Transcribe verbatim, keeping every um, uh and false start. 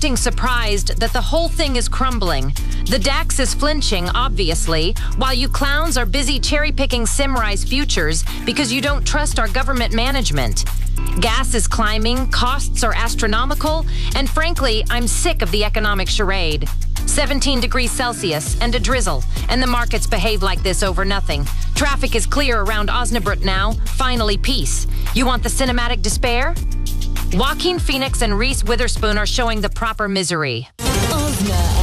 acting surprised that the whole thing is crumbling. The DAX is flinching, obviously, while you clowns are busy cherry-picking Simrise futures because you don't trust our government management. Gas is climbing, costs are astronomical, and frankly, I'm sick of the economic charade. seventeen degrees Celsius and a drizzle, and the markets behave like this over nothing. Traffic is clear around Osnabrück now. Finally, peace. You want the cinematic despair? Joaquin Phoenix and Reese Witherspoon are showing the proper misery. Osna